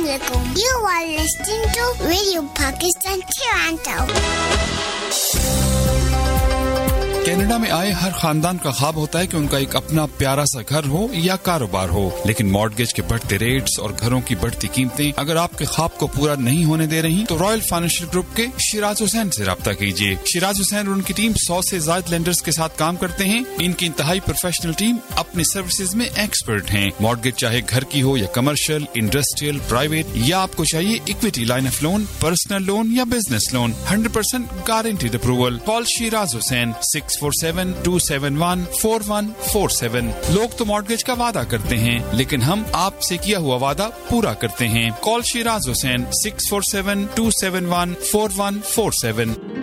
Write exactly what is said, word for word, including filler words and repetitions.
Assalamualaikum. You are listening to Radio Pakistan Toronto. Canada में आए हर खानदान का ख्वाब होता है कि उनका एक अपना प्यारा सा घर हो या कारोबार हो, लेकिन मॉर्गेज के बढ़ते रेट्स और घरों की बढ़ती कीमतें अगर आपके ख्वाब को पूरा नहीं होने दे रही, तो रॉयल फाइनेंशियल ग्रुप के शिराज हुसैन से राब्ता कीजिए। शिराज हुसैन और उनकी टीम सौ से ज्यादा लेंडर्स के साथ काम करते हैं। इनकी इंतहाई प्रोफेशनल टीम अपनी सर्विसेज में एक्सपर्ट हैं। मॉर्गेज चाहे घर की हो या कमर्शियल, इंडस्ट्रियल, प्राइवेट, या आपको चाहिए equity line of loan, personal loan या business loan, hundred percent guaranteed approval. Call Siraj Hussain six four seven to seven one four one four seven. लोग तो मॉर्गेज का वादा करते हैं, लेकिन हम आपसे किया हुआ वादा पूरा करते हैं। Call Siraj Hussain six four seven to seven one four one four seven.